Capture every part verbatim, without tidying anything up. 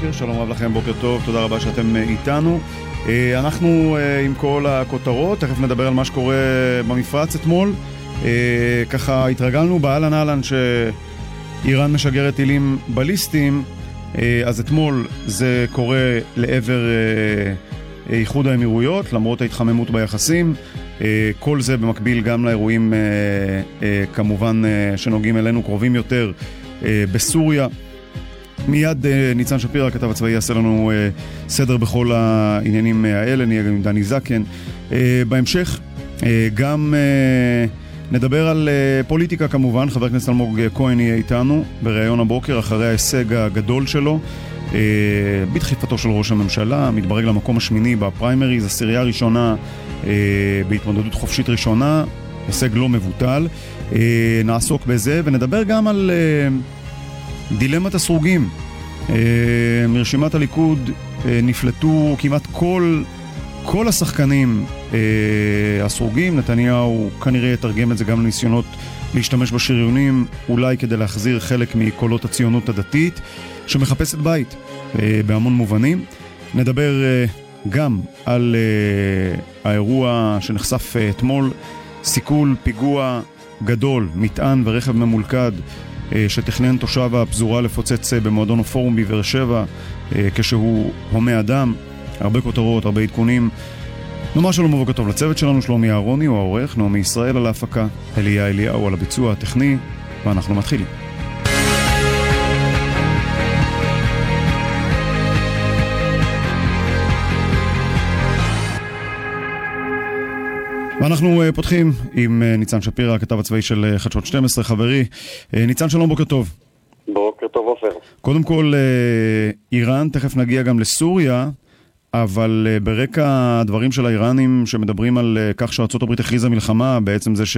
בוקר, שלום רב לכם, בוקר טוב, תודה רבה שאתם איתנו. אנחנו עם כל הכותרות, תכף נדבר על מה שקורה במפרץ אתמול. ככה התרגלנו באלן אלן שאיראן משגרת טילים בליסטיים, אז אתמול זה קורה לעבר איחוד האמירויות, למרות ההתחממות ביחסים. כל זה במקביל גם לאירועים כמובן שנוגעים אלינו קרובים יותר בסוריה. מיד ניצן שפירא, הכתב הצבאי, יעשה לנו סדר בכל העניינים האלה, נהיה גם עם דני זקן. בהמשך גם נדבר על פוליטיקה כמובן, חבר הכנסת אלמוג כהן יהיה איתנו בראיון הבוקר אחרי ההישג הגדול שלו, בדחיפתו של ראש הממשלה, מתברג למקום השמיני בפריימריז, עשירייה ראשונה בהתמודדות חופשית ראשונה, הישג לא מבוטל. נעסוק בזה ונדבר גם על דילמת הסרוגים. מרשימת הליכוד נפלטו כמעט כל כל השחקנים הסרוגים. נתניהו כנראה יתרגם את זה גם לניסיונות להשתמש בשריונים, אולי כדי להחזיר חלק מקולות הציונות הדתית שמחפשת בית בהמון מובנים. נדבר גם על האירוע שנחשף אתמול, סיכול פיגוע גדול, מטען ורכב ממולכד שתכנן תושב הפזורה לפוצץ במועדון הפורום בבאר שבע כשהוא הומה אדם. הרבה כותרות, הרבה עדכונים. נאמר שלום ובוקר טוב לצוות שלנו, שלומי אהרוני הוא העורך, נעמי ישראל על ההפקה, אליה אליהו על הביצוע הטכני, ואנחנו מתחילים. ואנחנו פותחים עם ניצן שפירא, הכתב הצבאי של חדשות שתים עשרה, חברי. ניצן, שלום, בוקר טוב. בוקר טוב, עופר. קודם כל, איראן, תכף נגיע גם לסוריה, אבל ברקע הדברים של האיראנים שמדברים על כך שארצות הברית הכריזה מלחמה, בעצם זה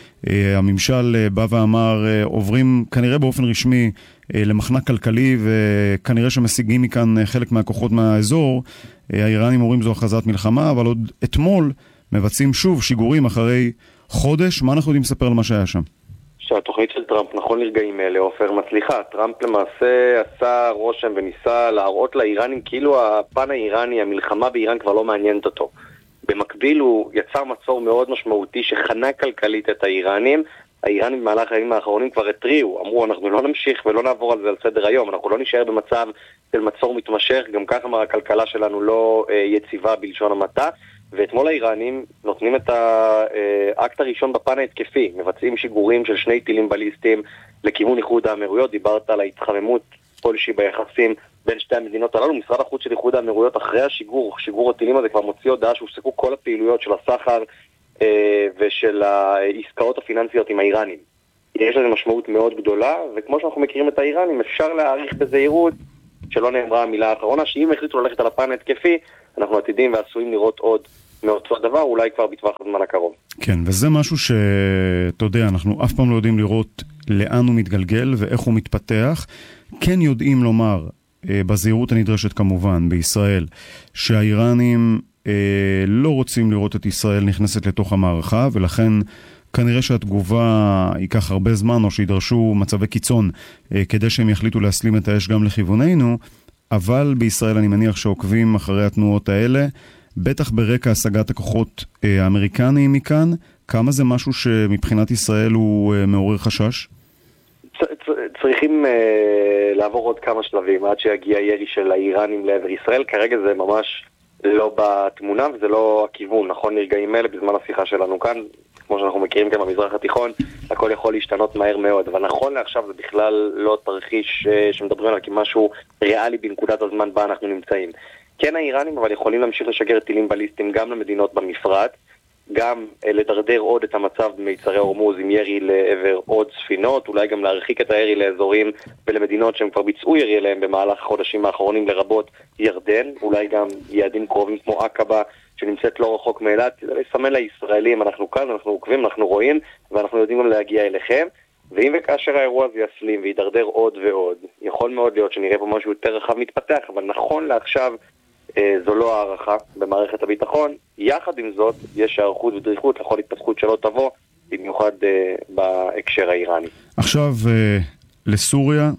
שהממשל בא ואמר, עוברים כנראה באופן רשמי למחנה כלכלי, וכנראה שמשיגים מכאן חלק מהכוחות מהאזור. האיראנים אומרים זו הכרזת מלחמה, אבל עוד אתמול מבצעים שוב שיגורים אחרי חודש. מה אנחנו יודעים לספר על מה שהיה שם? שהתוכנית של טראמפ, נכון לרגעים אלה, עופר, מצליחה. טראמפ למעשה עשה רושם וניסה להראות לאיראנים כאילו הפן האיראני, המלחמה באיראן כבר לא מעניינת אותו. במקביל הוא יצר מצור מאוד משמעותי שחנה כלכלית את האיראנים. האיראנים במהלך הימים האחרונים כבר התריעו, אמרו אנחנו לא נמשיך ולא נעבור על זה על סדר היום, אנחנו לא נשאר במצב של מצור מתמשך, גם ככה הכלכלה שלנו לא אה, יציבה בלשון המעטה. ואתמול האיראנים נותנים את האקט הראשון בפן ההתקפי, מבצעים שיגורים של שני טילים בליסטיים לכיוון איחוד האמירויות. דיברת על ההתחממות כלשהי ביחסים בין שתי המדינות הללו. משרד החוץ של איחוד האמירויות אחרי השיגור, שיגור הטילים הזה, כבר מוציא הודעה שהופסקו כל הפעילויות של הסחר אה, ושל העסקאות הפיננסיות עם האיראנים. יש לזה משמעות מאוד גדולה, וכמו שאנחנו מכירים את האיראנים, אפשר להעריך בזהירות שלא נאמרה המילה האחרונה, שאם החליטו ללכת על הפן ההתקפי, אנחנו עתידים ועשויים לראות עוד מאותו הדבר, אולי כבר בטווח הזמן הקרוב. כן, וזה משהו שאתה יודע, אנחנו אף פעם לא יודעים לראות לאן הוא מתגלגל ואיך הוא מתפתח. כן יודעים לומר, בזהירות הנדרשת כמובן, בישראל, שהאיראנים אה, לא רוצים לראות את ישראל נכנסת לתוך המערכה, ולכן כנראה שהתגובה ייקח הרבה זמן, או שידרשו מצבי קיצון, אה, כדי שהם יחליטו להסלים את האש גם לכיווננו. אבל בישראל אני מניח שעוקבים אחרי התנועות האלה, בטח ברקע השגת הכוחות אה, האמריקניים מכאן. כמה זה משהו שמבחינת ישראל הוא אה, מעורר חשש? צ- צ- צריכים אה, לעבור עוד כמה שלבים עד שיגיע ירי של האיראנים לעבר ישראל. כרגע זה ממש לא בתמונה וזה לא הכיוון. נכון לרגעים אלה בזמן השיחה שלנו כאן, כמו שאנחנו מכירים גם במזרח התיכון, הכל יכול להשתנות מהר מאוד, אבל נכון לעכשיו זה בכלל לא תרחיש שמדברים עליו כמשהו ריאלי בנקודת הזמן בה אנחנו נמצאים. כן, האיראנים אבל יכולים להמשיך לשגר טילים בליסטיים גם למדינות במפרץ, גם לדרדר עוד את המצב במיצרי הורמוז עם ירי לעבר עוד ספינות, אולי גם להרחיק את הירי לאזורים ולמדינות שהם כבר ביצעו ירי אליהם במהלך החודשים האחרונים, לרבות ירדן, אולי גם יעדים קרובים כמו עקבה שנמצאת לא רחוק מאילת, כדי לסמן לישראלים, אנחנו כאן, אנחנו עוקבים, אנחנו רואים, ואנחנו יודעים גם להגיע אליכם. ואם וכאשר האירוע הזה יסלים וידרדר עוד ועוד, יכול מאוד להיות שנראה פה משהו יותר רחב מתפתח, אבל נכון לעכשיו אה, זו לא הערכה במערכת הביטחון. יחד עם זאת, יש הערכות ודריכות לכל התפתחות שלא תבוא, במיוחד אה, בהקשר האיראני. עכשיו אה, לסוריה,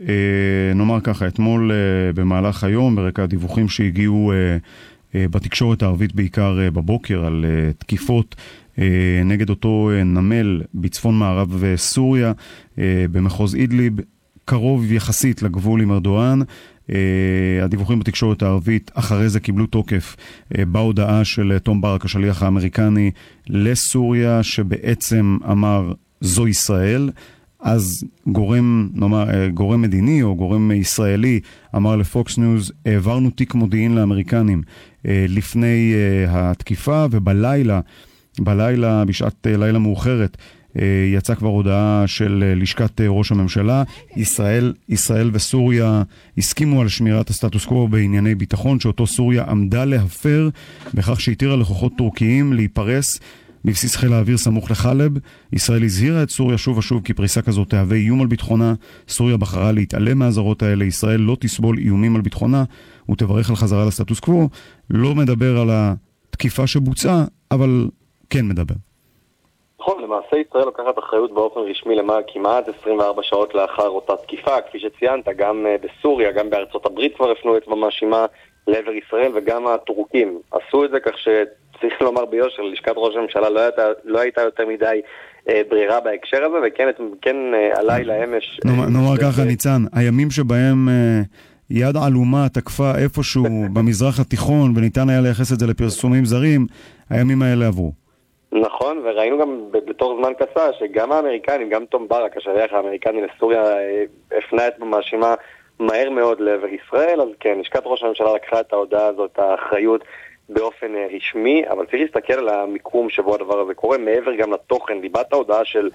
נאמר ככה, אתמול במהלך היום, ברקע הדיווחים שהגיעו בתקשורת הערבית בעיקר בבוקר על תקיפות נגד אותו נמל בצפון מערב סוריה, במחוז אידליב, קרוב יחסית לגבול עם ארדואן. הדיווחים בתקשורת הערבית אחרי זה קיבלו תוקף בהודעה של תום ברק, השליח האמריקני לסוריה, שבעצם אמר זו ישראל. אז גורם, נאמר, גורם מדיני או גורם ישראלי אמר לפוקס ניוז, העברנו תיק מודיעין לאמריקנים לפני התקיפה, ובלילה, בלילה, בשעת לילה מאוחרת, יצא כבר הודעה של לשכת ראש הממשלה. ישראל, ישראל וסוריה הסכימו על שמירת הסטטוס קוו בענייני ביטחון, שאותו סוריה עמדה להפר בכך שהתירה לכוחות טורקיים להיפרס בבסיס חיל האוויר סמוך לחלב. ישראל הזהירה את סוריה שוב ושוב כי פריסה כזאת תהווה איום על ביטחונה. סוריה בחרה להתעלם מהזרות האלה. ישראל לא תסבול איומים על ביטחונה ותברך על חזרה לסטטוס קוו. לא מדבר על התקיפה שבוצעה, אבל כן מדבר. נכון, למעשה ישראל לוקחת אחריות באופן רשמי למה כמעט עשרים וארבע שעות לאחר אותה תקיפה, כפי שציינת, גם בסוריה, גם בארצות הברית כבר הפנו את מאשימה לעבר ישראל, וגם הטורקים עשו את זה, כך שצריך לומר ביושר, לשכת ראש הממשלה לא הייתה, לא הייתה יותר מדי אה, ברירה בהקשר הזה, וכן כן, אה, הלילה אמש... נאמר, נאמר ככה, ניצן, הימים שבהם אה, יד עלומה תקפה איפשהו במזרח התיכון, וניתן היה לייחס את זה לפרסומים זרים, הימים האלה עברו. נכון, וראינו גם בתור זמן קצר שגם האמריקנים, גם תום ברק, השליח האמריקני לסוריה, הפנה את מאשימה מהר מאוד לעבר ישראל. אז כן, לשכת ראש הממשלה לקחה את ההודעה הזאת, האחריות, באופן רשמי, אבל צריך להסתכל על המיקום שבו הדבר הזה קורה, מעבר גם לתוכן. ליבת ההודעה של,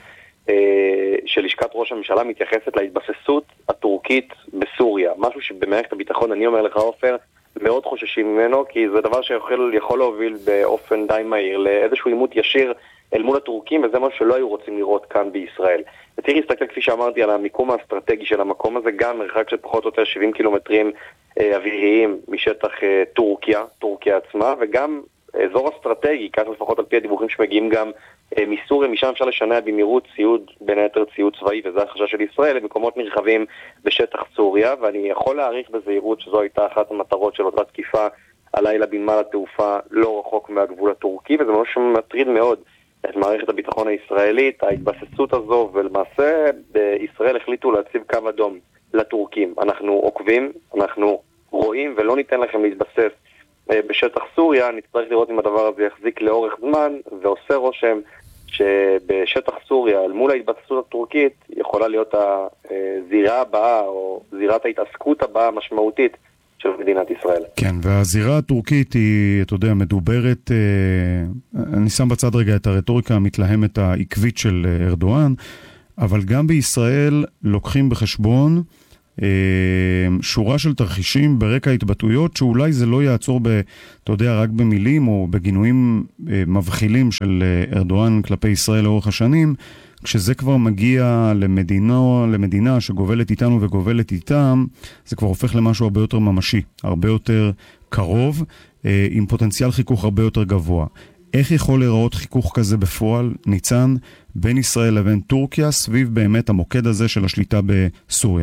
של לשכת ראש הממשלה מתייחסת להתבססות הטורקית בסוריה, משהו שבמערכת הביטחון, אני אומר לך עופר, מאוד חוששים ממנו, כי זה דבר שיכול יכול להוביל באופן די מהיר לאיזשהו עימות ישיר אל מול הטורקים, וזה משהו שלא היו רוצים לראות כאן בישראל. וצריך להסתכל, כפי שאמרתי, על המיקום האסטרטגי של המקום הזה, גם מרחק של פחות או יותר שבעים קילומטרים אה, אוויריים משטח אה, טורקיה, טורקיה עצמה, וגם אזור אסטרטגי, כך לפחות על פי הדיווחים שמגיעים גם אה, מסוריה, משם אפשר לשנע במהירות ציוד, בין היתר ציוד צבאי, וזה החשש של ישראל, למקומות נרחבים בשטח סוריה, ואני יכול להעריך בזהירות שזו הייתה אחת המטרות של אותה תקיפה הלילה בנמל התעופה לא רחוק מהגבול הטורקי, וזה משהו שמטריד מאוד את מערכת הביטחון הישראלית, ההתבססות הזו, ולמעשה בישראל החליטו להציב קו אדום לטורקים. אנחנו עוקבים, אנחנו רואים ולא ניתן לכם להתבסס בשטח סוריה. נצטרך לראות אם הדבר הזה יחזיק לאורך זמן, ועושה רושם שבשטח סוריה, אל מול ההתבססות הטורקית, יכולה להיות הזירה הבאה, או זירת ההתעסקות הבאה המשמעותית של מדינת ישראל. כן, והזירה הטורקית היא, אתה יודע, מדוברת, אה, אני שם בצד רגע את הרטוריקה המתלהמת העקבית של ארדואן, אבל גם בישראל לוקחים בחשבון אה, שורה של תרחישים ברקע התבטאויות, שאולי זה לא יעצור, ב, אתה יודע, רק במילים או בגינויים אה, מבחילים של ארדואן כלפי ישראל לאורך השנים, כשזה כבר מגיע למדינה, למדינה שגובלת איתנו וגובלת איתם, זה כבר הופך למשהו הרבה יותר ממשי, הרבה יותר קרוב, עם פוטנציאל חיכוך הרבה יותר גבוה. איך יכול להיראות חיכוך כזה בפועל, ניצן, בין ישראל לבין טורקיה, סביב באמת המוקד הזה של השליטה בסוריה?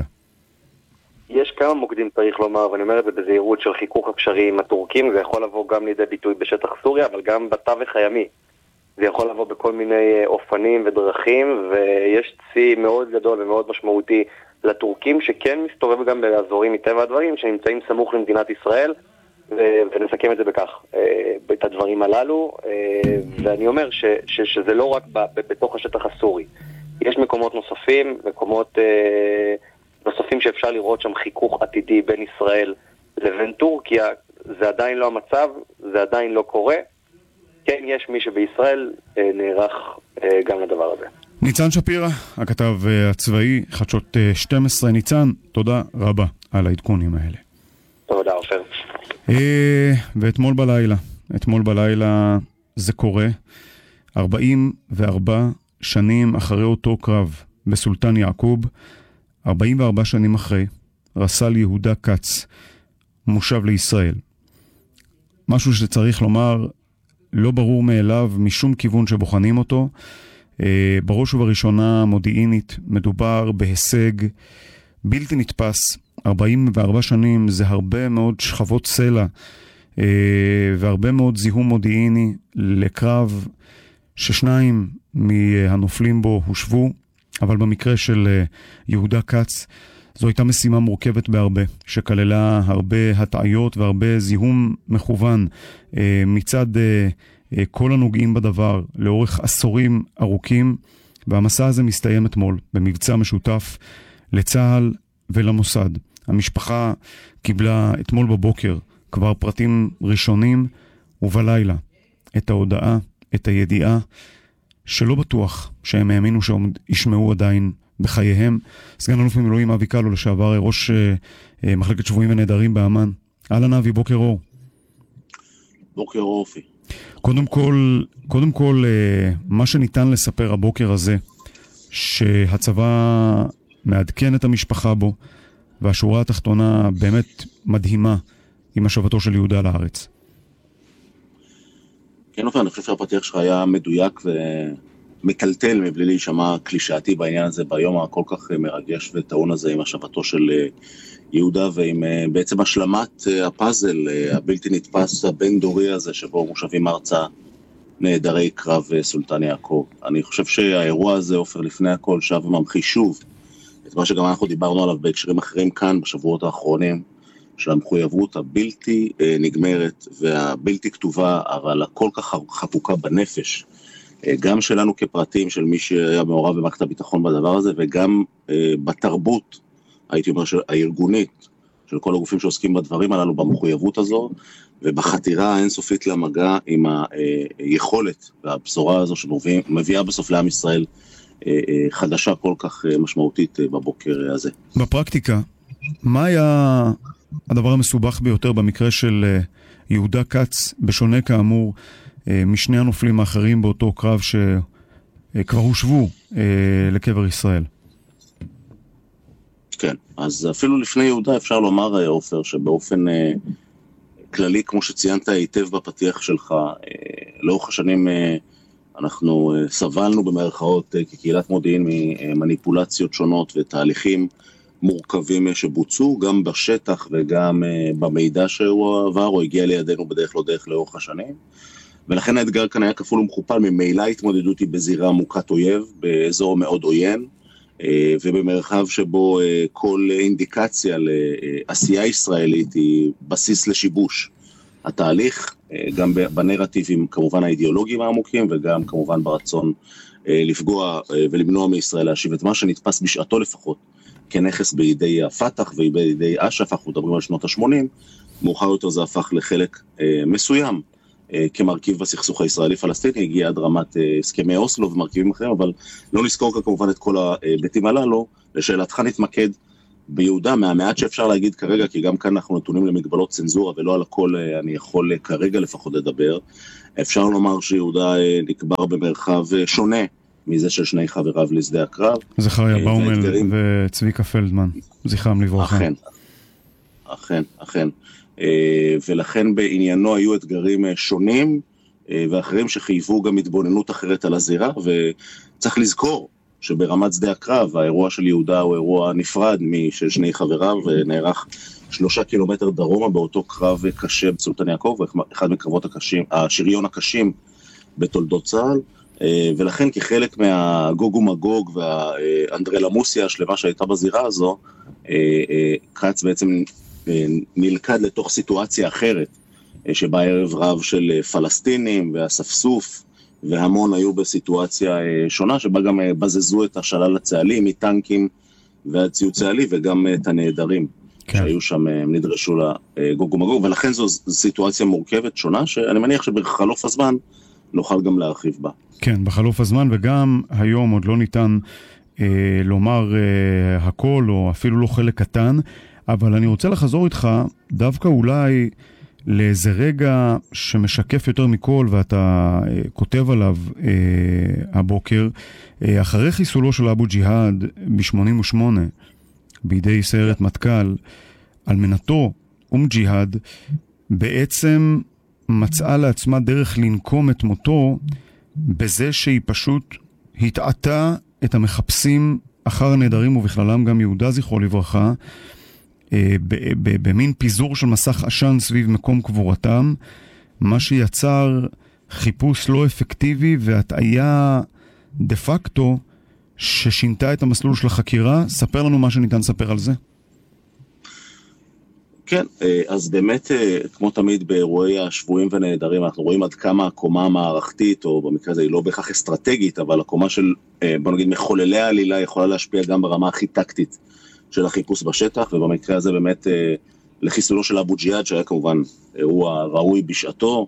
יש כמה מוקדים, צריך לומר, ואני אומר את זה בזהירות, של חיכוך אפשרי עם הטורקים. זה יכול לבוא גם לידי ביטוי בשטח סוריה, אבל גם בתווך הימי. זה יכול לבוא בכל מיני אופנים ודרכים, ויש צי מאוד גדול ומאוד משמעותי לטורקים, שכן מסתובב גם באזורים מטבע הדברים, שנמצאים סמוך למדינת ישראל, ונסכם את זה בכך, את הדברים הללו. ואני אומר ש, ש, שזה לא רק בתוך השטח הסורי. יש מקומות נוספים, מקומות נוספים שאפשר לראות שם חיכוך עתידי בין ישראל לבין טורקיה. זה עדיין לא המצב, זה עדיין לא קורה. כן, יש מי שבישראל אה, נערך אה, גם לדבר הזה. ניצן שפירא, הכתב אה, הצבאי, חדשות אה, שתים עשרה. ניצן, תודה רבה על העדכונים האלה. תודה, עופר. אה, ואתמול בלילה, אתמול בלילה זה קורה, ארבעים וארבע שנים אחרי אותו קרב בסולטן יעקוב, ארבעים וארבע שנים אחרי, רס"ל יהודה כץ מושב לישראל. משהו שצריך לומר, לא ברור מאליו משום כיוון שבוחנים אותו. בראש ובראשונה מודיעינית מדובר בהישג בלתי נתפס. ארבעים וארבע שנים זה הרבה מאוד שכבות סלע, והרבה מאוד זיהום מודיעיני לקרב ששניים מהנופלים בו הושבו, אבל במקרה של יהודה כץ, זו הייתה משימה מורכבת בהרבה, שכללה הרבה הטעיות והרבה זיהום מכוון מצד כל הנוגעים בדבר לאורך עשורים ארוכים, והמסע הזה מסתיים אתמול במבצע משותף לצה"ל ולמוסד. המשפחה קיבלה אתמול בבוקר כבר פרטים ראשונים, ובלילה את ההודעה, את הידיעה, שלא בטוח שהם האמינו שישמעו עדיין בחייהם. סגן אלוף במילואים אבי קלו, לשעבר ראש אה, מחלקת שבויים ונעדרים באמן. אהלן אבי, בוקר אור. בוקר אור אופי. קודם כל, קודם כל אה, מה שניתן לספר הבוקר הזה, שהצבא מעדכן את המשפחה בו, והשורה התחתונה באמת מדהימה עם השבתו של יהודה לארץ. כן, אופי, אני חושב שהפתיח שלך היה מדויק ומטלטל מבלי להישמע קלישאתי בעניין הזה, ביום הכל כך מרגש וטעון הזה עם השבתו של יהודה, ועם בעצם השלמת הפאזל הבלתי נתפס הבין דורי הזה, שבו מושבים ארצה נעדרי קרב סולטן יעקב. אני חושב שהאירוע הזה, אופר, לפני הכל שב וממחיש שוב את מה שגם אנחנו דיברנו עליו בהקשרים אחרים כאן בשבועות האחרונים, של המחויבות הבלתי נגמרת והבלתי כתובה, אבל הכל כך חקוקה בנפש, גם שלנו כפרטים, של מי שהיה מעורב במערכת הביטחון בדבר הזה, וגם בתרבות, הייתי אומר, הארגונית, של כל הגופים שעוסקים בדברים הללו, במחויבות הזו, ובחתירה האינסופית למגע עם היכולת והבשורה הזו שמביאה בסוף לעם ישראל חדשה כל כך משמעותית בבוקר הזה. בפרקטיקה, מה היה הדבר המסובך ביותר במקרה של יהודה כץ, בשונה כאמור משני הנופלים האחרים באותו קרב שכבר הושבו לקבר ישראל? כן, אז אפילו לפני יהודה אפשר לומר, עופר, שבאופן כללי, כמו שציינת היטב בפתיח שלך, לאורך השנים אנחנו סבלנו במרכאות כקהילת מודיעין ממניפולציות שונות ותהליכים מורכבים שבוצעו, גם בשטח וגם במידע שהוא עבר או הגיע לידינו בדרך לא דרך לאורך השנים. ולכן האתגר כאן היה כפול ומכופל, ממילא התמודדות היא בזירה מוכת אויב, באזור מאוד עוין, ובמרחב שבו כל אינדיקציה לעשייה ישראלית היא בסיס לשיבוש התהליך, גם בנרטיבים כמובן האידיאולוגיים העמוקים, וגם כמובן ברצון לפגוע ולמנוע מישראל להשיב את מה שנתפס בשעתו לפחות, כנכס בידי הפתח ובידי אש"ף. אנחנו מדברים על שנות ה-שמונים, מאוחר יותר זה הפך לחלק אה, מסוים, אה, כמרכיב בסכסוך הישראלי-פלסטיני, הגיע עד רמת אה, הסכמי אוסלו ומרכיבים אחרים, אבל לא נזכור כמובן את כל ההיבטים הללו. לשאלתך נתמקד ביהודה, מהמעט שאפשר להגיד כרגע, כי גם כאן אנחנו נתונים למגבלות צנזורה, ולא על הכל אה, אני יכול אה, כרגע לפחות לדבר. אפשר לומר שיהודה אה, נקבר במרחב אה, שונה, מזה של שני חבריו לשדה הקרב. זכריה באומל וצביקה פלדמן, זכרם לברכה. אכן, אכן, אכן. ולכן בעניינו היו אתגרים שונים ואחרים שחייבו גם התבוננות אחרת על הזירה, וצריך לזכור שברמת שדה הקרב האירוע של יהודה הוא אירוע נפרד משל שני חבריו, ונערך שלושה קילומטר דרומה באותו קרב קשה בסולטן יעקב, אחד מקרבות הקשים, השריון הקשים בתולדות צה"ל. ולכן כחלק מהגוג ומגוג והאנדרלמוסיה השלמה שהייתה בזירה הזו, כץ בעצם נלכד לתוך סיטואציה אחרת, שבה ערב רב של פלסטינים והספסוף והמון היו בסיטואציה שונה, שבה גם בזזו את השלל הצה"לי מטנקים ועד ציוד צה"לי, וגם את הנעדרים כן. שהיו שם, נדרשו לגוג ומגוג, ולכן זו סיטואציה מורכבת שונה, שאני מניח שבחלוף הזמן נוכל גם להרחיב בה. כן, בחלוף הזמן, וגם היום עוד לא ניתן אה, לומר אה, הכל, או אפילו לא חלק קטן, אבל אני רוצה לחזור איתך דווקא אולי לאיזה רגע שמשקף יותר מכל, ואתה אה, כותב עליו אה, הבוקר, אה, אחרי חיסולו של אבו ג'יהאד ב-שמונים ושמונה, בידי סיירת מטכ"ל, על מנתו אום ג'יהאד, בעצם מצאה לעצמה דרך לנקום את מותו, בזה שהיא פשוט התעתה את המחפשים אחר הנהדרים ובכללם גם יהודה זכרו לברכה, במין פיזור של מסך עשן סביב מקום קבורתם, מה שיצר חיפוש לא אפקטיבי והטעיה דה פקטו ששינתה את המסלול של החקירה. ספר לנו מה שניתן לספר על זה. כן, אז באמת, כמו תמיד באירועי השבויים ונהדרים, אנחנו רואים עד כמה הקומה המערכתית, או במקרה הזה היא לא בהכרח אסטרטגית, אבל הקומה של, בוא נגיד, מחוללי העלילה יכולה להשפיע גם ברמה הכי טקטית של החיפוש בשטח, ובמקרה הזה באמת לחיסולו של אבו ג'יהאד, שהיה כמובן אירוע ראוי בשעתו,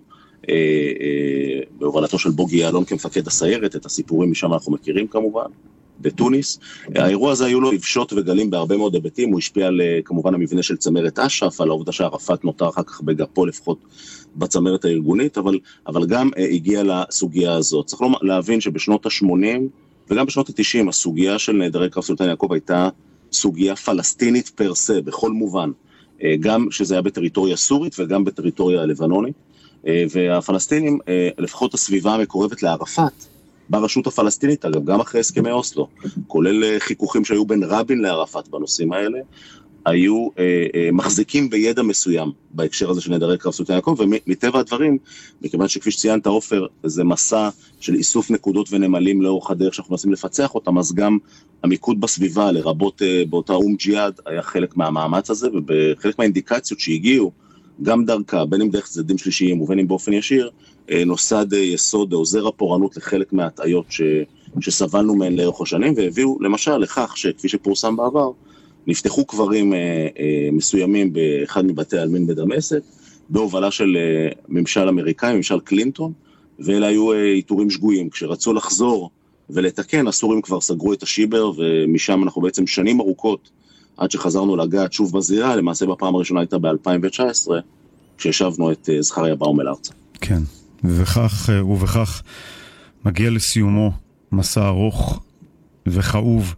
בהובלתו של בוגי יעלון כמפקד הסיירת, את הסיפורים משם אנחנו מכירים כמובן, בתוניס. האירוע הזה היו לו לבשות וגלים בהרבה מאוד היבטים, הוא השפיע על כמובן המבנה של צמרת אש"ף, על העובדה שערפאת נותר אחר כך בגפו לפחות בצמרת הארגונית, אבל, אבל גם הגיע לסוגיה הזאת. צריך להבין שבשנות ה-שמונים וגם בשנות ה-תשעים הסוגיה של נעדרי קרב סולטן יעקוב הייתה סוגיה פלסטינית פרסה, בכל מובן, גם שזה היה בטריטוריה סורית וגם בטריטוריה הלבנונית, והפלסטינים, לפחות הסביבה המקורבת לערפאת, ברשות הפלסטינית, אגב, גם אחרי הסכמי אוסלו, כולל חיכוכים שהיו בין רבין לערפאת בנושאים האלה, היו אה, אה, מחזיקים בידע מסוים בהקשר הזה של נעדרי קרב סולטן יעקב, ומטבע הדברים, מכיוון שכפי שציינת עופר, זה מסע של איסוף נקודות ונמלים לאורך הדרך שאנחנו מנסים לפצח אותם, אז גם המיקוד בסביבה, לרבות אה, באותה אום ג'יהאד, היה חלק מהמאמץ הזה, ובחלק מהאינדיקציות שהגיעו, גם דרכה, בין אם דרך צדדים שלישיים ובין אם באופן ישיר, אה, נוסד אה, יסוד או זרע פורענות לחלק מההטעיות ש, שסבלנו מהן לאורך השנים, והביאו למשל לכך שכפי שפורסם בעבר, נפתחו קברים אה, אה, מסוימים באחד מבתי העלמין בדמשק, בהובלה של אה, ממשל אמריקאי, ממשל קלינטון, ואלה היו אה, איתורים שגויים. כשרצו לחזור ולתקן, הסורים כבר סגרו את השיבר, ומשם אנחנו בעצם שנים ארוכות, עד שחזרנו לגעת שוב בזירה, למעשה בפעם הראשונה הייתה ב-אלפיים תשע עשרה, כששבנו את אה, זכריה באומל ארצה. כן, וכך, ובכך מגיע לסיומו מסע ארוך וכאוב,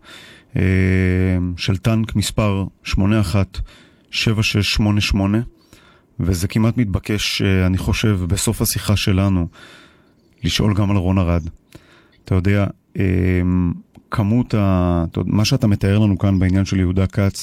של טנק מספר שמונה אחת שבע שש שמונה שמונה, וזה כמעט מתבקש, אני חושב, בסוף השיחה שלנו, לשאול גם על רון ארד. אתה יודע, כמות, ה... מה שאתה מתאר לנו כאן בעניין של יהודה כץ,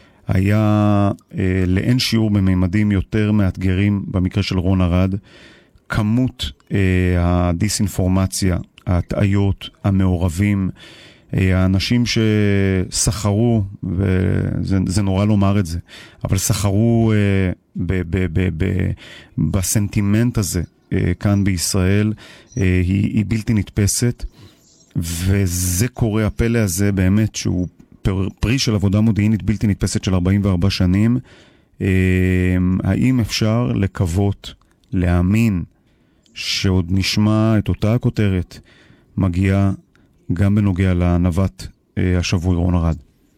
היה לאין שיעור בממדים יותר מאתגרים במקרה של רון ארד. כמות הדיסאינפורמציה, ההטעיות, המעורבים, האנשים שסחרו, וזה זה נורא לומר את זה, אבל סחרו ב, ב, ב, ב, בסנטימנט הזה כאן בישראל, היא, היא בלתי נתפסת, וזה קורה, הפלא הזה באמת שהוא פרי של עבודה מודיעינית בלתי נתפסת של ארבעים וארבע שנים. האם אפשר לקוות, להאמין, שעוד נשמע את אותה הכותרת מגיעה גם בנוגע לנווט השבוי רון ארד?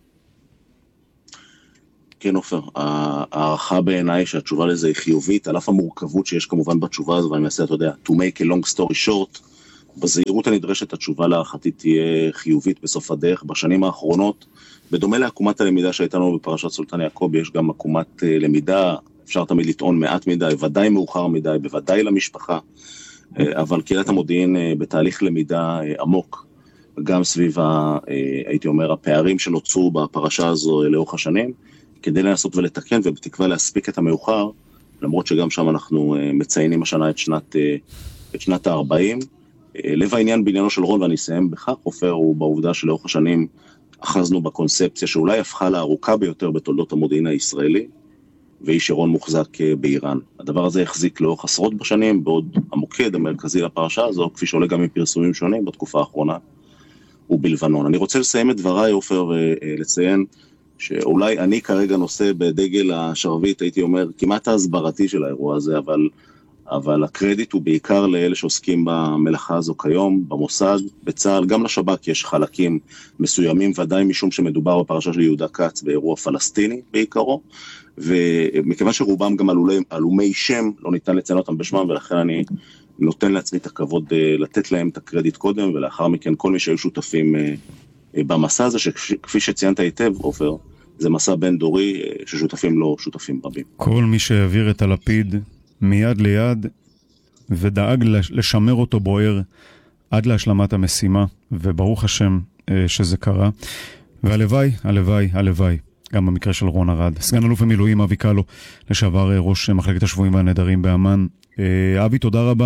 כן, עופר, הערכה בעיניי שהתשובה לזה היא חיובית, על אף המורכבות שיש כמובן בתשובה הזו, ואני מנסה, אתה יודע, to make a long story short, בזהירות הנדרשת התשובה להערכתי תהיה חיובית בסוף הדרך. בשנים האחרונות, בדומה לעקומת הלמידה שהייתה לנו בפרשת סולטן יעקב, יש גם עקומת למידה, אפשר תמיד לטעון מעט מדי, ודאי מאוחר מדי, בוודאי למשפחה, אבל קהילת המודיעין בתהליך למידה עמוק, גם סביב, ה, הייתי אומר, הפערים שנוצרו בפרשה הזו לאורך השנים, כדי לנסות ולתקן ובתקווה להספיק את המאוחר, למרות שגם שם אנחנו מציינים השנה את שנת, את שנת ה-ארבעים. לב העניין בעניינו של רון, ואני אסיים בכך, עופר, הוא בעובדה שלאורך השנים אחזנו בקונספציה שאולי הפכה לארוכה ביותר בתולדות המודיעין הישראלי, והיא שרון מוחזק באיראן. הדבר הזה החזיק לאורך עשרות בשנים, בעוד המוקד המרכזי לפרשה הזו, כפי שעולה גם מפרסומים שונים בתקופה האחרונה, הוא בלבנון. אני רוצה לסיים את דבריי, עופר, ולציין שאולי אני כרגע נושא בדגל השרביט, הייתי אומר, כמעט ההסברתי של האירוע הזה, אבל, אבל הקרדיט הוא בעיקר לאלה שעוסקים במלאכה הזו כיום, במוסד, בצה"ל, גם לשב"כ יש חלקים מסוימים, ודאי משום שמדובר בפרשה של יהודה כץ באירוע פלסטיני בעיקרו, ומכיוון שרובם גם עלומי, עלומי שם, לא ניתן לציין אותם בשמם, ולכן אני נותן לעצמי את הכבוד לתת להם את הקרדיט קודם, ולאחר מכן כל מי שהיו שותפים במסע הזה, שכפי שציינת היטב, עופר, זה מסע בין דורי ששותפים לו שותפים רבים. כל מי שהעביר את הלפיד מיד ליד ודאג לשמר אותו בוער עד להשלמת המשימה, וברוך השם שזה קרה. והלוואי, הלוואי, הלוואי. גם במקרה של רון ארד. סגן אלוף המילואים אבי קלו, לשעבר ראש מחלקת השבויים והנעדרים באמן. אבי, תודה רבה.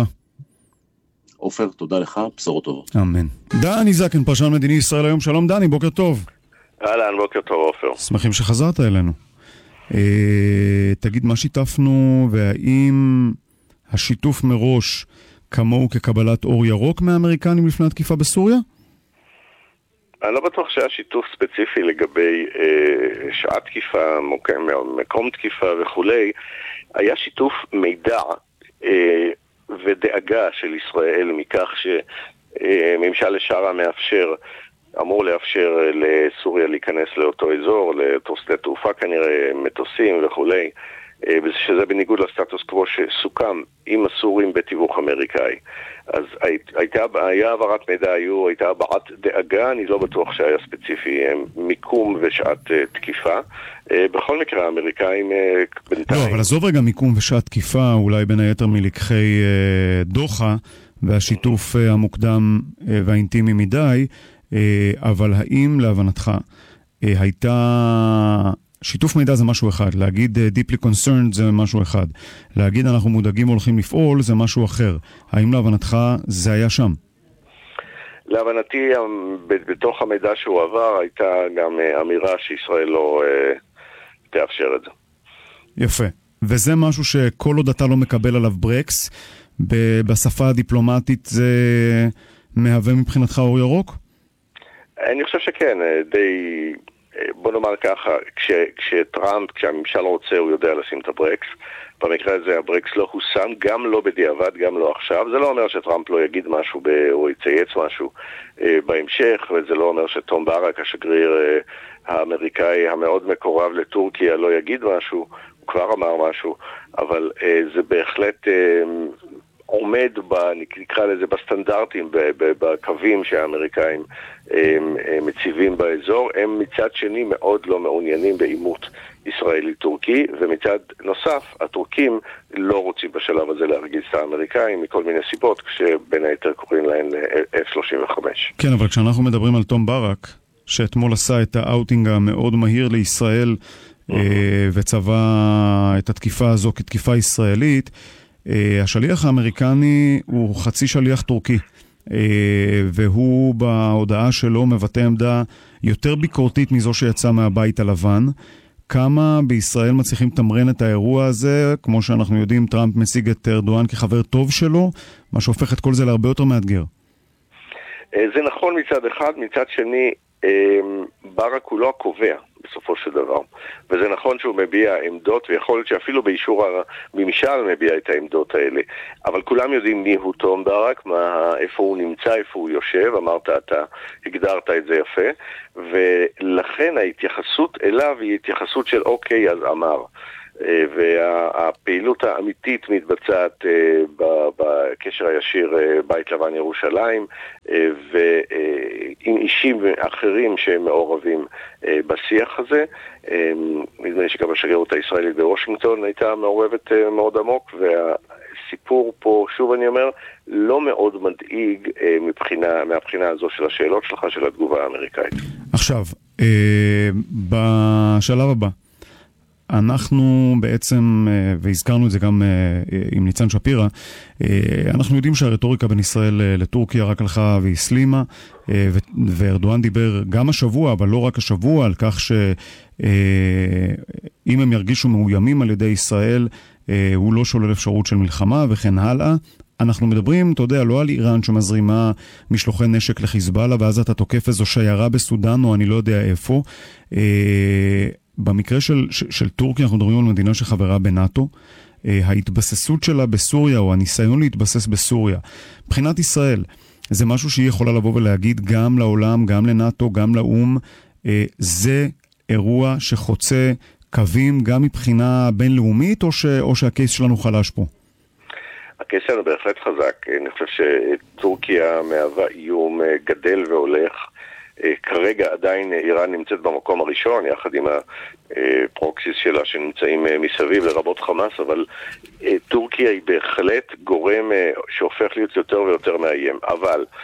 עופר, תודה לך, בשורות טובות. אמן. דני זקן, פרשן מדיני ישראל היום. שלום דני, בוקר טוב. אהלן, בוקר טוב עופר. שמחים שחזרת אלינו. אה, תגיד, מה שיתפנו, והאם השיתוף מראש כמוהו כקבלת אור ירוק מהאמריקנים לפני התקיפה בסוריה? אני לא בטוח שהיה שיתוף ספציפי לגבי אה, שעת תקיפה, מקום תקיפה וכולי. היה שיתוף מידע אה, ודאגה של ישראל מכך שממשל לשערה מאפשר, אמור לאפשר לסוריה להיכנס לאותו אזור, לשדה תעופה כנראה, מטוסים וכולי, שזה בניגוד לסטטוס קוו שסוכם עם הסורים בתיווך אמריקאי. אז הייתה, היה העברת מידע, היו, הייתה הבעת דאגה, אני לא בטוח שהיה ספציפי מיקום ושעת תקיפה. בכל מקרה, האמריקאים בינתיים... לא, אבל עזוב רגע מיקום ושעת תקיפה, אולי בין היתר מלקחי דוחה, והשיתוף המוקדם והאינטימי מדי, אבל האם להבנתך הייתה... שיתוף מידע זה משהו אחד, להגיד deeply concerned זה משהו אחד, להגיד אנחנו מודאגים הולכים לפעול זה משהו אחר. האם להבנתך זה היה שם? להבנתי, בתוך המידע שהוא עבר הייתה גם אמירה שישראל לא תאפשר את זה. יפה. וזה משהו שכל עוד אתה לא מקבל עליו ברקס, בשפה הדיפלומטית זה מהווה מבחינתך אור ירוק? אני חושב שכן, די... בוא נאמר ככה, כש, כשטראמפ, כשהממשל רוצה, הוא יודע לשים את הברקס. במקרה הזה הברקס לא הושם, גם לא בדיעבד, גם לא עכשיו. זה לא אומר שטראמפ לא יגיד משהו ב, או יצייץ משהו אה, בהמשך, וזה לא אומר שתום ברק, השגריר אה, האמריקאי המאוד מקורב לטורקיה, לא יגיד משהו. הוא כבר אמר משהו, אבל אה, זה בהחלט... אה, עומד, ב, נקרא לזה, בסטנדרטים, בקווים שהאמריקאים הם, הם מציבים באזור. הם מצד שני מאוד לא מעוניינים בעימות ישראלי-טורקי, ומצד נוסף, הטורקים לא רוצים בשלב הזה להרגיז את האמריקאים מכל מיני סיבות, כשבין היתר קוראים להן אף שלושים וחמש. כן, אבל כשאנחנו מדברים על תום ברק, שאתמול עשה את האוטינג המאוד מהיר לישראל, mm-hmm. וצבע את התקיפה הזו כתקיפה ישראלית, השליח האמריקני הוא חצי שליח טורקי, והוא בהודעה שלו מבטא עמדה יותר ביקורתית מזו שיצאה מהבית הלבן. כמה בישראל מצליחים תמרן את האירוע הזה? כמו שאנחנו יודעים, טראמפ מציג את ארדואן כחבר טוב שלו, מה שהופך את כל זה להרבה יותר מאתגר. זה נכון מצד אחד, מצד שני, ברק הוא לא הקובע בסופו של דבר. וזה נכון שהוא מביע עמדות, ויכול להיות שאפילו באישור הממשל מביע את העמדות האלה. אבל כולם יודעים מי הוא תום ברק, מה, איפה הוא נמצא, איפה הוא יושב, אמרת, אתה הגדרת את זה יפה, ולכן ההתייחסות אליו היא התייחסות של אוקיי, אז אמר. והפעילות האמיתית מתבצעת בקשר הישיר בית לבן ירושלים ועם אישים אחרים שהם מעורבים בשיח הזה. נדמה לי שגם השגרירות הישראלית בוושינגטון הייתה מעורבת מאוד עמוק, והסיפור פה, שוב אני אומר, לא מאוד מדאיג מבחינה, מהבחינה הזו של השאלות שלך, של התגובה האמריקאית. עכשיו, בשלב הבא אנחנו בעצם, והזכרנו את זה גם עם ניצן שפירא, אנחנו יודעים שהרטוריקה בין ישראל לטורקיה רק הלכה והסלימה, וארדואן דיבר גם השבוע, אבל לא רק השבוע, על כך שאם הם ירגישו מאוימים על ידי ישראל, הוא לא שולל אפשרות של מלחמה וכן הלאה. אנחנו מדברים, אתה יודע, לא על איראן שמזרימה משלוחי נשק לחיזבאללה, ואז אתה תוקף איזו שיירה בסודן, או אני לא יודע איפה. במקרה של, של, של טורקיה, אנחנו מדברים על מדינה שחברה בנאטו, ההתבססות שלה בסוריה, או הניסיון להתבסס בסוריה, מבחינת ישראל, זה משהו שהיא יכולה לבוא ולהגיד גם לעולם, גם לנאטו, גם לאום, זה אירוע שחוצה קווים גם מבחינה בינלאומית, או, ש, או שהקייס שלנו חלש פה? הקייס שלנו בהחלט חזק. אני חושב שטורקיה מהווה איום גדל והולך. כרגע עדיין איראן נמצאת במקום הראשון, יחד עם הפרוקסיס שלה שנמצאים מסביב לרבות חמאס, אבל טורקיה היא בהחלט גורם שהופך להיות יותר ויותר מאיים. אבל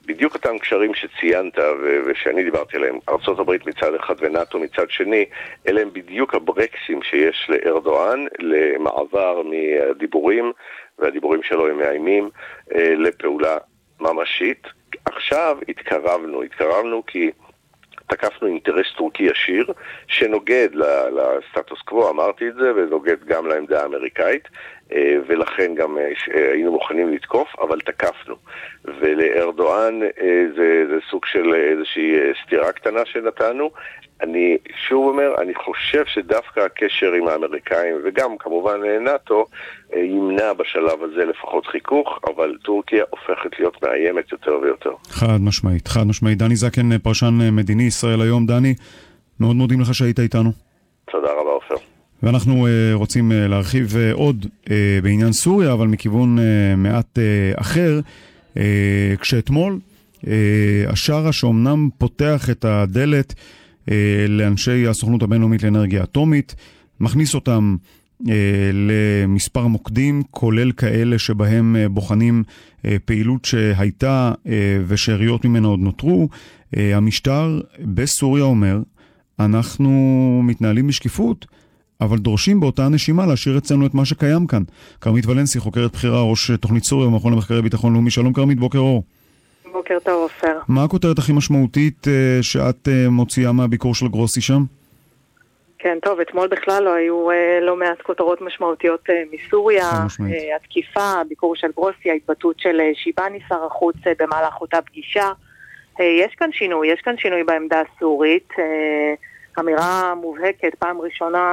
בדיוק אותם קשרים שציינת ו- ושאני דיברתי עליהם, ארצות הברית מצד אחד ונאטו מצד שני, אלה הם בדיוק הברקסים שיש לארדואן למעבר מהדיבורים, והדיבורים שלו הם מאיימים, אה, לפעולה ממשית. עכשיו התקרבנו, התקרבנו כי תקפנו אינטרס טורקי ישיר שנוגד לסטטוס קוו, אמרתי את זה, ונוגד גם לעמדה האמריקאית, ולכן גם היינו מוכנים לתקוף, אבל תקפנו. ולארדואן זה, זה סוג של איזושהי סתירה קטנה שנתנו. אני שוב אומר, אני חושב שדווקא הקשר עם האמריקאים וגם כמובן נאטו ימנע בשלב הזה לפחות חיכוך, אבל טורקיה הופכת להיות מאיימת יותר ויותר. חד משמעית, חד משמעית. דני זקן, פרשן מדיני ישראל היום. דני, מאוד מודים לך שהיית איתנו. תודה רבה עופר. ואנחנו uh, רוצים uh, להרחיב uh, עוד uh, בעניין סוריה, אבל מכיוון uh, מעט uh, אחר, uh, כשאתמול uh, השרה שאומנם פותח את הדלת uh, לאנשי הסוכנות הבינלאומית לאנרגיה אטומית, מכניס אותם uh, למספר מוקדים, כולל כאלה שבהם uh, בוחנים uh, פעילות שהייתה uh, ושאריות ממנה עוד נותרו. uh, המשטר בסוריה אומר, אנחנו מתנהלים בשקיפות, אבל דורשים באותה נשימה להשאיר אצלנו את מה שקיים כאן. קרמית ולנסי, חוקרת בחירה, ראש תוכנית סוריה במכון למחקרי ביטחון לאומי. שלום קרמית, בוקר אור. בוקר טוב עופר. מה הכותרת הכי משמעותית שאת מוציאה מהביקור של גרוסי שם? כן, טוב, אתמול בכלל לא היו לא מעט כותרות משמעותיות מסוריה. התקיפה, הביקור של גרוסי, ההתבטאות של שיבני שר החוץ במהלך אותה פגישה. יש כאן שינוי, יש כאן שינוי בעמדה הסורית. אמירה מובהקת, פעם ראשונה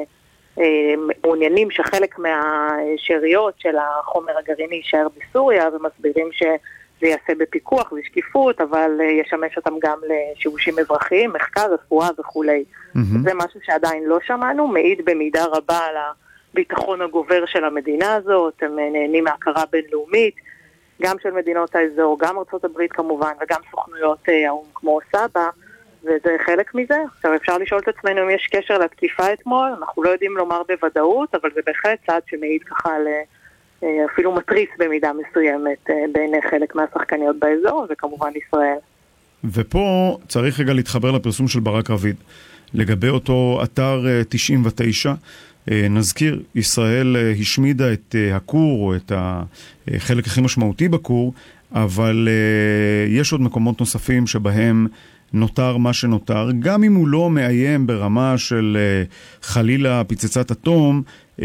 שמעוניינים שחלק מהשאריות של החומר הגרעיני יישאר בסוריה, ומסבירים שזה יעשה בפיקוח ושקיפות, אבל ישמש אותם גם לשימושים אזרחיים, מחקר, רפואה וכו'. Mm-hmm. זה משהו שעדיין לא שמענו, מעיד במידה רבה על הביטחון הגובר של המדינה הזאת, הם נהנים מהכרה בינלאומית, גם של מדינות האזור, גם ארצות הברית כמובן, וגם סוכנויות האו"ם כמו סבא, וזה חלק מזה. עכשיו אפשר לשאול את עצמנו אם יש קשר לתקיפה אתמול, אנחנו לא יודעים לומר בוודאות, אבל זה בהחלט צעד שמעיד ככה אפילו מטריס במידה מסוימת בין חלק מהשחקניות באזור, וכמובן ישראל. ופה צריך רגע להתחבר לפרסום של ברק רביד, לגבי אותו אתר תשעים ותשע, נזכיר, ישראל השמידה את הכור, או את החלק הכי משמעותי בכור, אבל יש עוד מקומות נוספים שבהם נותר מה שנותר, גם אם הוא לא מאיים ברמה של חלילה פצצת אטום,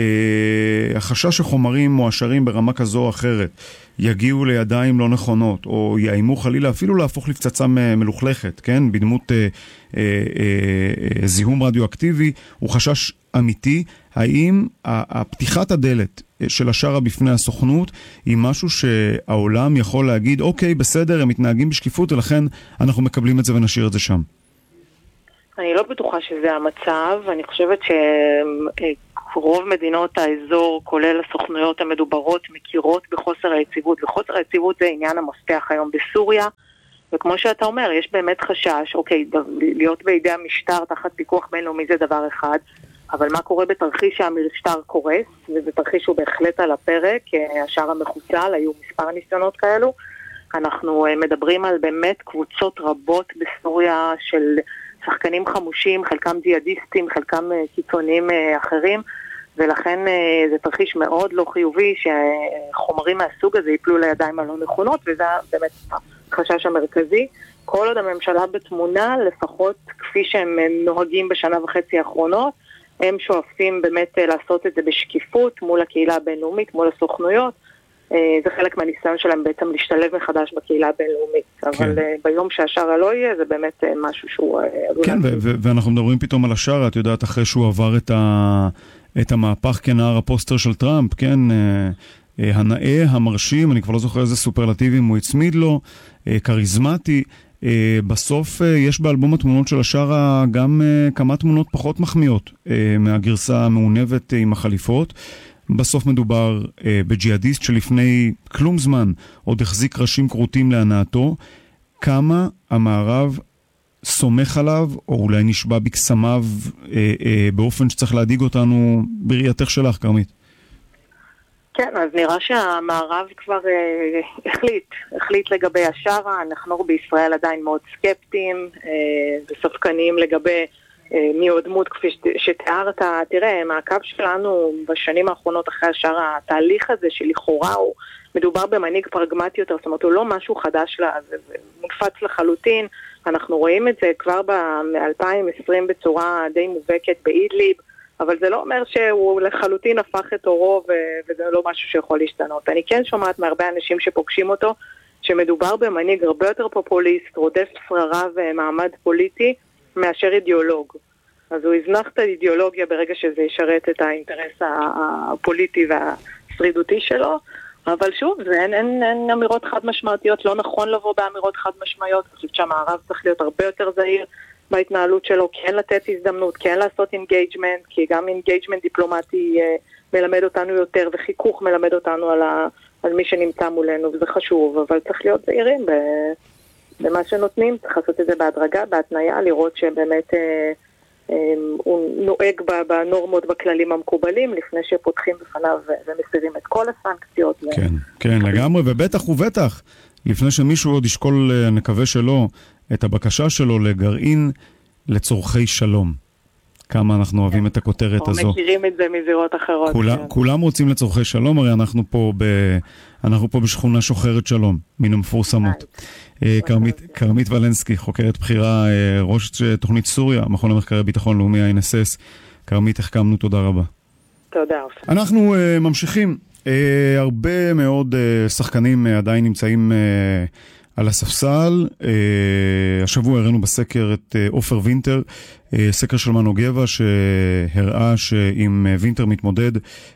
החשש שחומרים מואשרים ברמה כזו או אחרת יגיעו לידיים לא נכונות, או יאיימו חלילה אפילו להפוך לפצצה מלוכלכת, כן? בדמות אה, אה, אה, זיהום רדיואקטיבי, הוא חשש אמיתי. האם הפתיחת הדלת של השרה בפני הסוכנות היא משהו שהעולם יכול להגיד, אוקיי, בסדר, הם מתנהגים בשקיפות, ולכן אנחנו מקבלים את זה ונשאיר את זה שם? אני לא בטוחה שזה המצב. אני חושבת שרוב מדינות האזור, כולל הסוכנויות המדוברות, מכירות בחוסר היציבות, וחוסר היציבות זה עניין המפתח היום בסוריה, וכמו שאתה אומר, יש באמת חשש, אוקיי, להיות בידי המשטר תחת פיקוח בינלאומי זה דבר אחד, אבל מה קורה בתרחיש שהמשטר קורס, וזה תרחיש שהוא בהחלט על הפרק, השער המחוצל, היו מספר ניסיונות כאלו, אנחנו מדברים על באמת קבוצות רבות בסוריה של שחקנים חמושים, חלקם ג'יהאדיסטים, חלקם קיצוניים אחרים, ולכן זה תרחיש מאוד לא חיובי שחומרים מהסוג הזה ייפלו לידיים הלא נכונות, וזה באמת החשש המרכזי. כל עוד הממשלה בתמונה, לפחות כפי שהם נוהגים בשנה וחצי האחרונות, הם שואפים באמת לעשות את זה בשקיפות מול הקהילה הבינלאומית, מול הסוכנויות. זה חלק מהניסיון שלהם בעצם להשתלב מחדש בקהילה הבינלאומית. כן. אבל ביום שהשרה לא יהיה, זה באמת משהו שהוא... כן, ו- ו- ואנחנו מדברים פתאום על השרה, את יודעת, אחרי שהוא עבר את, ה- את המהפך כנער הפוסטר של טראמפ, כן, הנאה, המרשים, אני כבר לא זוכר איזה סופרלטיבים הוא הצמיד לו, קריזמטי, בסוף יש באלבום התמונות של השרה גם כמה תמונות פחות מחמיאות מהגרסה המעונבת עם החליפות. בסוף מדובר בג'יהאדיסט שלפני כלום זמן עוד החזיק ראשים כרותים להנאתו. כמה המערב סומך עליו, או אולי נשבע בקסמיו אה, אה, באופן שצריך להדיג אותנו בראייתך שלך, קרמית? כן, אז נראה שהמערב כבר אה, החליט, החליט לגבי השרה. אנחנו בישראל עדיין מאוד סקפטיים אה, וספקניים לגבי אה, מי עוד דמות כפי שתיארת. תראה, מעקב שלנו בשנים האחרונות אחרי השרה, התהליך הזה שלכאורה הוא מדובר במנהיג פרגמטי יותר, זאת אומרת הוא לא משהו חדש לה, זה, זה מונפץ לחלוטין. אנחנו רואים את זה כבר ב-אלפיים ועשרים בצורה די מובהקת באידליב, אבל זה לא אומר שהוא לחלוטין הפך את אורו וזה לא משהו שיכול להשתנות. אני כן שומעת מהרבה אנשים שפוגשים אותו שמדובר במנהיג הרבה יותר פופוליסט, רודף שררה ומעמד פוליטי מאשר אידיאולוג. אז הוא יזנח את האידיאולוגיה ברגע שזה ישרת את האינטרס הפוליטי והשרידותי שלו, אבל שוב, זה אין, אין, אין אמירות חד משמעותיות, לא נכון לבוא באמירות חד משמעיות. אני חושבת שהמערב צריך להיות הרבה יותר זהיר בהתנהלות שלו, כן לתת הזדמנות, כן לעשות אינגייג'מנט, כי גם אינגייג'מנט דיפלומטי אה, מלמד אותנו יותר, וחיכוך מלמד אותנו על, ה, על מי שנמצא מולנו, וזה חשוב, אבל צריך להיות זהירים במה שנותנים, צריך לעשות את זה בהדרגה, בהתניה, לראות שבאמת אה, אה, הוא נוהג בנורמות, בכללים המקובלים, לפני שפותחים בפניו ומסירים את כל הסנקציות. כן, ו... כן, לגמרי, ובטח ובטח, לפני שמישהו עוד ישקול, נקווה שלא, את הבקשה שלו לגרעין לצורכי שלום. כמה אנחנו אוהבים את הכותרת הזו. מכירים את זה מזירות אחרות. כולם רוצים לצורכי שלום, הרי אנחנו פה אנחנו פה בשכונה שוחרת שלום, מן המפורסמות. קרמית ולנסקי, חוקרת בחירה, ראש תוכנית סוריה, מכון למחקרי ביטחון לאומי, ה-אן אס אס. קרמית, החכמנו, תודה רבה. תודה. אנחנו ממשיכים. הרבה מאוד שחקנים עדיין נמצאים על הספסל. השבוע הראינו בסקר את אופר וינטר, סקר של מנו גבע שהראה שאם וינטר מתמודד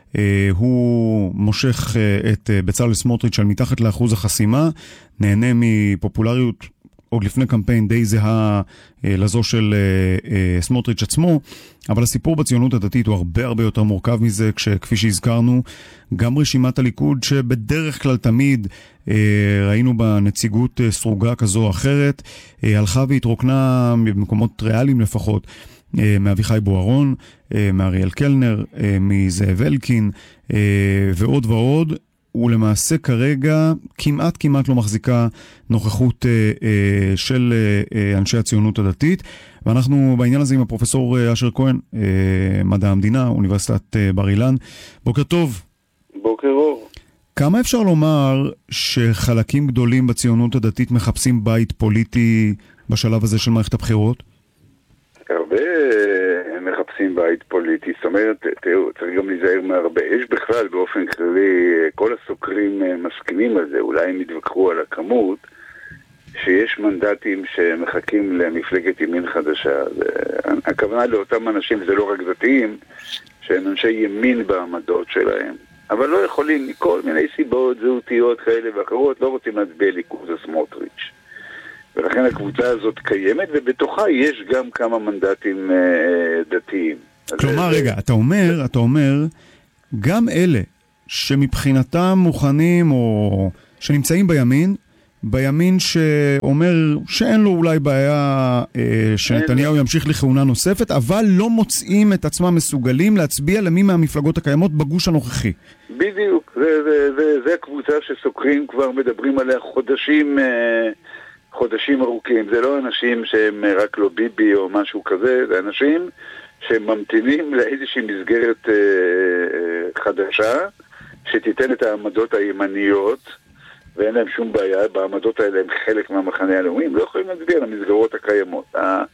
הוא מושך את בצלאל סמוטריץ' על מתחת לאחוז החסימה, נהנה מפופולריות עוד לפני קמפיין די זהה לזו של סמוטריץ' עצמו, אבל הסיפור בציונות הדתית הוא הרבה הרבה יותר מורכב מזה, כשכפי שהזכרנו, גם רשימת הליכוד שבדרך כלל תמיד ראינו בנציגות סרוגה כזו או אחרת, הלכה והתרוקנה במקומות ריאליים לפחות, מאביחי בוארון, מאריאל קלנר, מזאב אלקין ועוד ועוד, ולמעשה כרגע כמעט כמעט לא מחזיקה נוכחות אה, אה, של אה, אנשי הציונות הדתית, ואנחנו בעניין הזה עם הפרופסור אשר כהן, אה, מדע המדינה, אוניברסיטת אה, בר אילן. בוקר טוב. בוקר אור. כמה אפשר לומר שחלקים גדולים בציונות הדתית מחפשים בית פוליטי בשלב הזה של מערכת הבחירות? הרבה מחפשים בית פוליטי, זאת אומרת, תראו, צריך גם להיזהר מהרבה. יש בכלל באופן כללי, כל הסוקרים מסכימים על זה, אולי הם יתווכחו על הכמות, שיש מנדטים שמחכים למפלגת ימין חדשה. הכוונה לאותם אנשים, זה לא רק דתיים, שהם אנשי ימין בעמדות שלהם, אבל לא יכולים מכל מיני סיבות זהותיות כאלה ואחרות, לא רוצים להצביע ליכוד סמוטריץ'. ולכן הקבוצה הזאת קיימת, ובתוכה יש גם כמה מנדטים אה, דתיים. כלומר, רגע, אתה אומר, אתה אומר, גם אלה שמבחינתם מוכנים או שנמצאים בימין, בימין שאומר שאין לו אולי בעיה אה, שנתניהו ימשיך לכהונה נוספת, אבל לא מוצאים את עצמם מסוגלים להצביע למי מהמפלגות הקיימות בגוש הנוכחי. בדיוק, זה, זה, זה, זה הקבוצה שסוקרים כבר מדברים עליה חודשים... אה, חודשים ארוכים. זה לא אנשים שהם רק לא ביבי או משהו כזה, זה אנשים שממתינים לאיזושהי מסגרת אה, אה, חדשה שתיתן את העמדות הימניות, ואין להם שום בעיה, בעמדות האלה הם חלק מהמחנה הלאומי, הם לא יכולים להצביע למסגרות הקיימות.